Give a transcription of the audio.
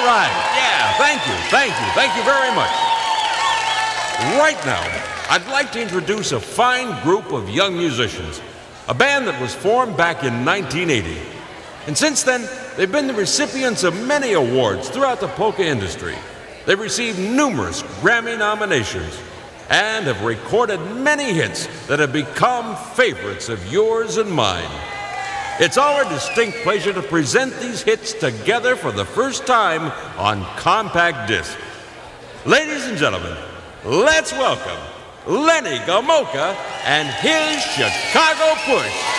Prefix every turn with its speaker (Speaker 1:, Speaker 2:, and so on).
Speaker 1: right. Yeah, thank you very much. Right now, I'd like to introduce a fine group of young musicians, a band that was formed back in 1980. And since then, they've been the recipients of many awards throughout the polka industry. They've received numerous Grammy nominations and have recorded many hits that have become favorites of yours and mine. It's our distinct pleasure to present these hits together for the first time on compact disc. Ladies and gentlemen, let's welcome Lenny Gomulka and his Chicago Push.